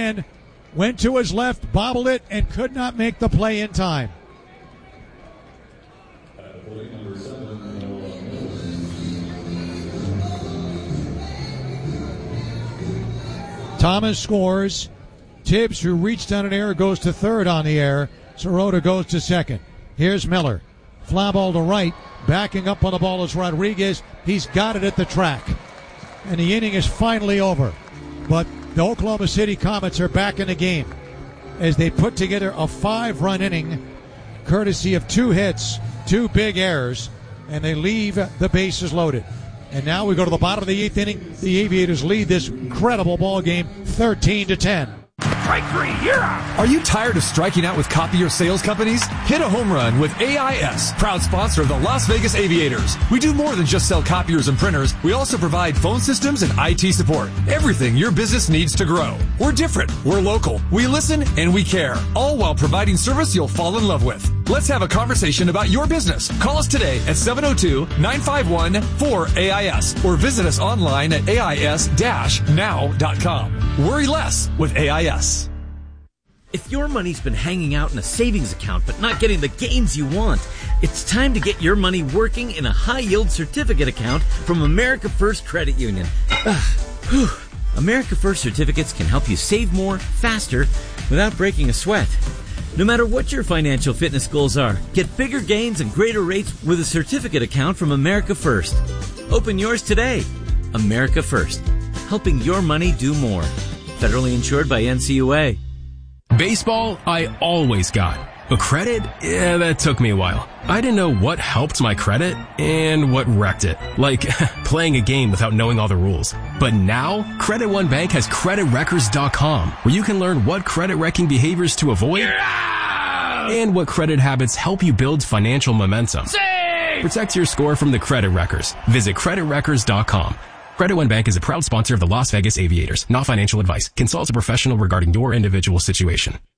man went to his left, bobbled it, and could not make the play in time. Thomas scores. Tibbs, who reached on an error, goes to third on the air. Sirota goes to second. Here's Miller. Fly ball to right. Backing up on the ball is Rodriguez. He's got it at the track. And the inning is finally over. But the Oklahoma City Comets are back in the game as they put together a 5-run inning, courtesy of 2 hits, 2 big errors, and they leave the bases loaded. And now we go to the bottom of the 8th inning. The Aviators lead this incredible ball game 13-10. Strike three, you're out. Are you tired of striking out with copier sales companies? Hit a home run with AIS, proud sponsor of the Las Vegas Aviators. We do more than just sell copiers and printers. We also provide phone systems and IT support. Everything your business needs to grow. We're different. We're local. We listen and we care, all while providing service you'll fall in love with. Let's have a conversation about your business. Call us today at 702-951-4AIS or visit us online at AIS-now.com. Worry less with AIS. If your money's been hanging out in a savings account but not getting the gains you want, it's time to get your money working in a high-yield certificate account from America First Credit Union. America First certificates can help you save more, faster, without breaking a sweat. No matter what your financial fitness goals are, get bigger gains and greater rates with a certificate account from America First. Open yours today. America First, helping your money do more. Federally insured by NCUA. Baseball, I always got. But credit? Yeah, that took me a while. I didn't know what helped my credit and what wrecked it. Like playing a game without knowing all the rules. But now, Credit One Bank has CreditWreckers.com, where you can learn what credit wrecking behaviors to avoid and what credit habits help you build financial momentum. Save! Protect your score from the credit wreckers. Visit CreditWreckers.com. Credit One Bank is a proud sponsor of the Las Vegas Aviators. Not financial advice. Consult a professional regarding your individual situation.